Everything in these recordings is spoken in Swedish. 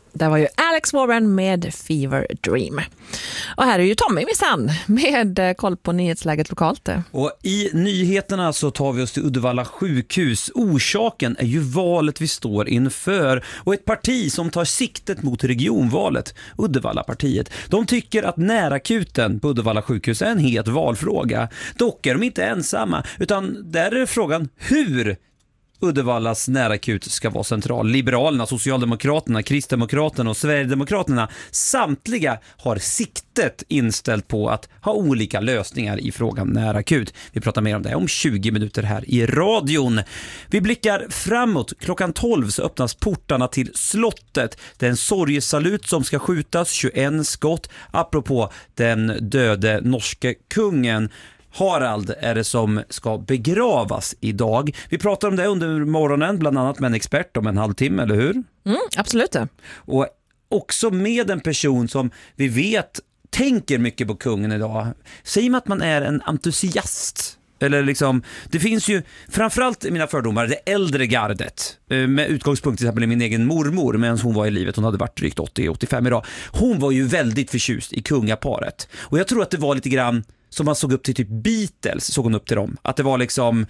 Det var ju Alex Warren med Fever Dream. Och här är ju Tommy Missan med koll på nyhetsläget lokalt. Och i nyheterna så tar vi oss till Uddevalla sjukhus. Orsaken är ju valet vi står inför och ett parti som tar siktet mot regionvalet, Uddevallapartiet. De tycker att närakuten på Uddevalla sjukhus är en het valfråga. Dock är de inte ensamma, utan där är frågan hur Uddevallas närakut ska vara central. Liberalerna, Socialdemokraterna, Kristdemokraterna och Sverigedemokraterna samtliga har siktet inställt på att ha olika lösningar i frågan närakut. Vi pratar mer om det om 20 minuter här i radion. Vi blickar framåt. Klockan 12 så öppnas portarna till slottet. Det är en sorgesalut som ska skjutas, 21 skott, apropå den döde norske kungen. Harald är det som ska begravas idag. Vi pratar om det under morgonen, bland annat med en expert om en halvtimme, eller hur? Absolut. Och också med en person som vi vet tänker mycket på kungen idag. Säger man att man är en entusiast? Eller liksom, det finns ju framförallt i mina fördomar det äldre gardet med utgångspunkt till exempel i min egen mormor medan hon var i livet, hon hade varit drygt 80-85 idag. Hon var ju väldigt förtjust i kungaparet. Och jag tror att det var lite grann som man såg upp till typ Beatles, såg hon upp till dem. Att det var liksom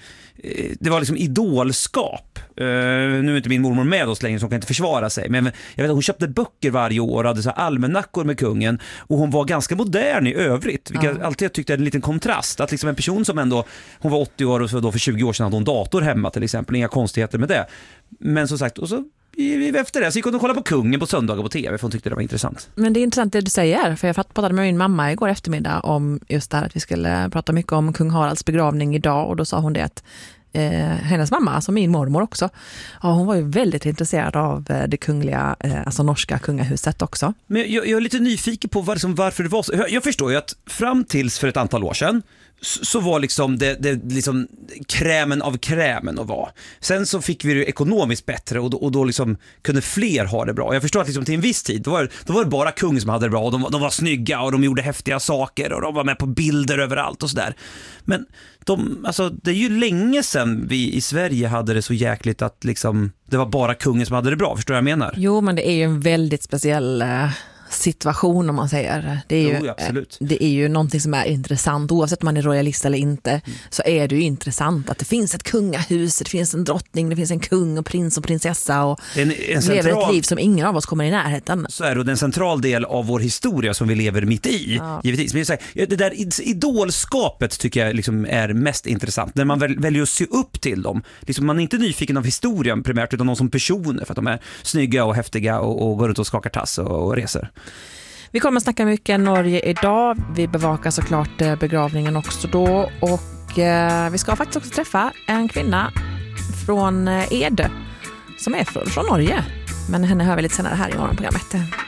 idolskap. Nu är inte min mormor med oss längre så hon kan inte försvara sig. Men jag vet att hon köpte böcker varje år och hade så här almanackor med kungen. Och hon var ganska modern i övrigt. Vilket jag alltid tyckte är en liten kontrast. Att liksom en person som ändå, hon var 80 år och så då för 20 år sedan hade hon dator hemma till exempel. Inga konstigheter med det. Men som sagt, och så efter det så gick hon och kollade på kungen på söndagar på tv för hon tyckte det var intressant. Men det är intressant det du säger, för jag pratade med min mamma igår eftermiddag om just det här att vi skulle prata mycket om kung Haralds begravning idag och då sa hon det att hennes mamma, alltså min mormor också, hon var ju väldigt intresserad av det kungliga, alltså norska kungahuset också. Men jag är lite nyfiken på varför det var så. Jag förstår ju att fram tills för ett antal år sedan så var liksom det liksom krämen av krämen att vara. Sen så fick vi det ekonomiskt bättre och då liksom kunde fler ha det bra. Jag förstår att liksom till en viss tid då var det bara kung som hade det bra och de var snygga och de gjorde häftiga saker och de var med på bilder överallt och sådär. Men alltså, det är ju länge sedan vi i Sverige hade det så jäkligt att liksom, det var bara kungen som hade det bra, förstår jag menar? Jo, men det är ju en väldigt speciell situation om man säger. Det är ju, absolut. Det är ju någonting som är intressant oavsett om man är royalist eller inte, så är det ju intressant att det finns ett kungahus, det finns en drottning, det finns en kung och prins och prinsessa och lever ett liv som ingen av oss kommer i närheten. Så är det en central del av vår historia som vi lever mitt i, givetvis. Men det där idolskapet tycker jag liksom är mest intressant när man väljer att se upp till dem. Liksom man är inte nyfiken av historien primärt utan de som personer för att de är snygga och häftiga och går runt och skakar tass och reser. Vi kommer att snacka mycket Norge idag. Vi bevakar såklart begravningen också då. Och vi ska faktiskt också träffa en kvinna från Ede som är från Norge. Men henne hör vi lite senare här i morgonprogrammet.